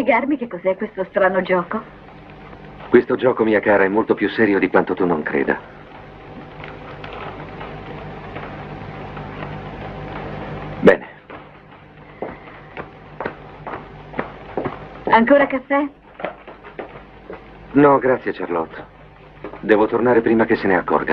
spiegarmi che cos'è questo strano gioco? Questo gioco, mia cara, è molto più serio di quanto tu non creda. Bene. Ancora caffè? No, grazie, Charlotte. Devo tornare prima che se ne accorga.